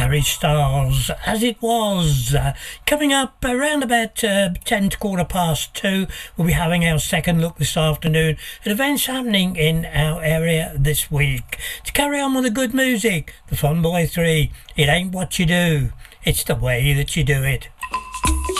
Harry Styles, As It Was. Coming up around about 10 to quarter past 2, we'll be having our second look this afternoon at events happening in our area this week. To carry on with the good music, the Fun Boy 3, It Ain't What You Do, It's the Way That You Do It.